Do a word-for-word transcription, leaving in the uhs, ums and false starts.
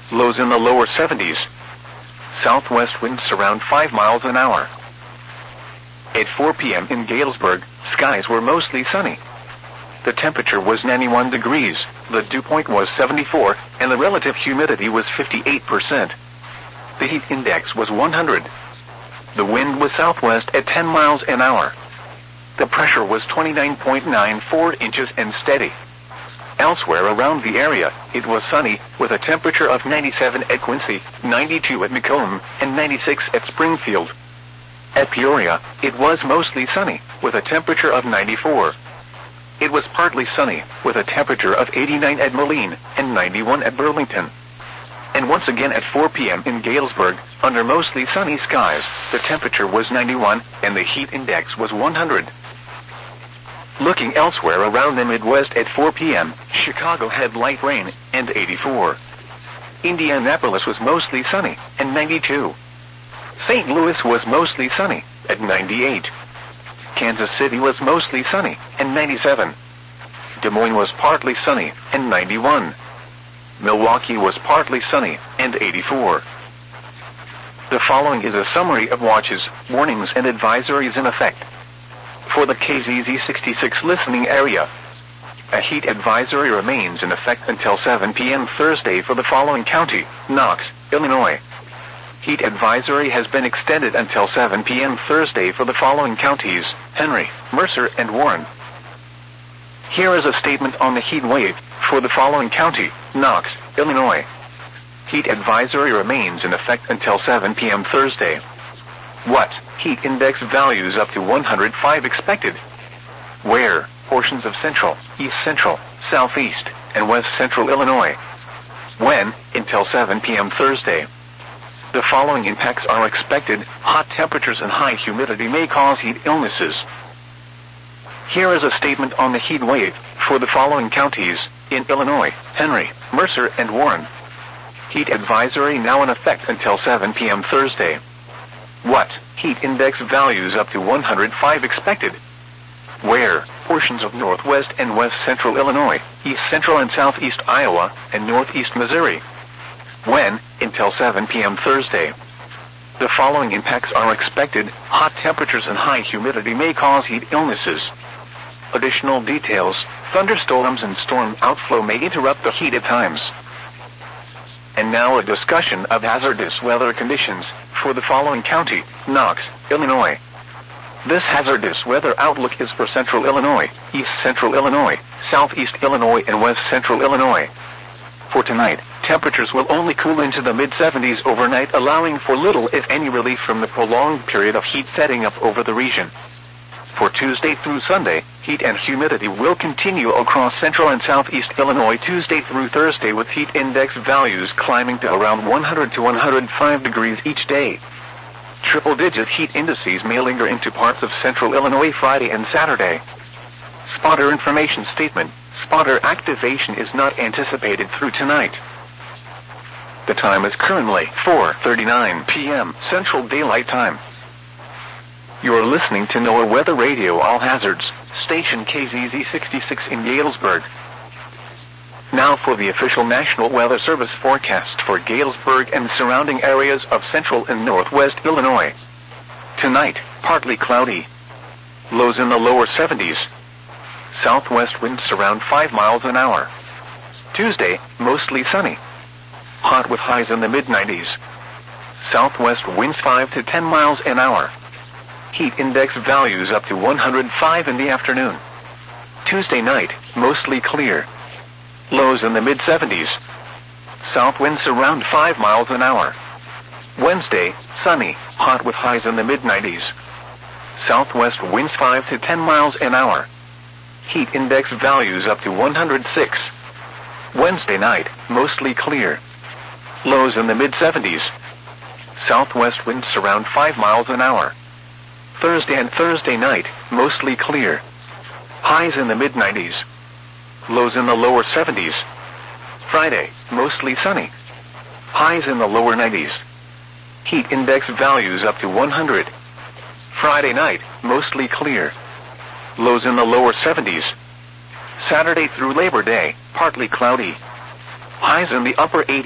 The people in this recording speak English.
Lows in the lower seventies. Southwest winds around five miles an hour. At four p.m. in Galesburg, skies were mostly sunny. The temperature was ninety-one degrees, the dew point was seventy-four, and the relative humidity was fifty-eight percent. The heat index was one hundred. The wind was southwest at ten miles an hour. The pressure was twenty-nine point nine four inches and steady. Elsewhere around the area, it was sunny, with a temperature of ninety-seven at Quincy, ninety-two at Macomb, and ninety-six at Springfield. At Peoria, it was mostly sunny, with a temperature of ninety-four. It was partly sunny, with a temperature of eighty-nine at Moline, and ninety-one at Burlington. And once again at four p.m. in Galesburg, under mostly sunny skies, the temperature was ninety-one, and the heat index was one hundred. Looking elsewhere around the Midwest at four p.m., Chicago had light rain, and eighty-four. Indianapolis was mostly sunny, and ninety-two. Saint Louis was mostly sunny, at ninety-eight. Kansas City was mostly sunny, and ninety-seven. Des Moines was partly sunny, and ninety-one. Milwaukee was partly sunny, and eighty-four. The following is a summary of watches, warnings, and advisories in effect. For the K Z Z sixty-six listening area, a heat advisory remains in effect until seven p.m. Thursday for the following county: Knox, Illinois. Heat advisory has been extended until seven p.m. Thursday for the following counties: Henry, Mercer, and Warren. Here is a statement on the heat wave for the following county: Knox, Illinois. Heat advisory remains in effect until seven p.m. Thursday. What? Heat index values up to one hundred five expected. Where? Portions of central, east central, southeast, and west central Illinois. When? Until seven p.m. Thursday. The following impacts are expected: hot temperatures and high humidity may cause heat illnesses. Here is a statement on the heat wave for the following counties in Illinois: Henry, Mercer, and Warren. Heat advisory now in effect until seven p.m. Thursday. What? Heat index values up to one hundred five expected. Where? Portions of northwest and west central Illinois, east central and southeast Iowa, and northeast Missouri. When? Until seven p.m. Thursday. The following impacts are expected: hot temperatures and high humidity may cause heat illnesses. Additional details: thunderstorms and storm outflow may interrupt the heat at times. And now a discussion of hazardous weather conditions for the following county: Knox, Illinois. This hazardous weather outlook is for central Illinois, east central Illinois, southeast Illinois, and west central Illinois. For tonight, temperatures will only cool into the mid seventies overnight, allowing for little if any relief from the prolonged period of heat setting up over the region. For Tuesday through Sunday, heat and humidity will continue across central and southeast Illinois Tuesday through Thursday, with heat index values climbing to around one hundred to one hundred five degrees each day. Triple-digit heat indices may linger into parts of central Illinois Friday and Saturday. Spotter information statement: spotter activation is not anticipated through tonight. The time is currently four thirty-nine p.m. Central Daylight Time. You are listening to NOAA Weather Radio All Hazards, station K Z Z sixty-six in Galesburg. Now for the official National Weather Service forecast for Galesburg and surrounding areas of central and northwest Illinois. Tonight, partly cloudy. Lows in the lower seventies. Southwest winds around five miles an hour. Tuesday, mostly sunny. Hot with highs in the mid nineties. Southwest winds five to ten miles an hour. Heat index values up to one hundred five in the afternoon. Tuesday night, mostly clear. Lows in the mid seventies. South winds around five miles an hour. Wednesday, sunny, hot with highs in the mid nineties. Southwest winds five to ten miles an hour. Heat index values up to one hundred six. Wednesday night, mostly clear. Lows in the mid seventies. Southwest winds around five miles an hour. Thursday and Thursday night, mostly clear. Highs in the mid nineties. Lows in the lower seventies. Friday, mostly sunny. Highs in the lower nineties. Heat index values up to one hundred. Friday night, mostly clear. Lows in the lower seventies. Saturday through Labor Day, partly cloudy. Highs in the upper eighties.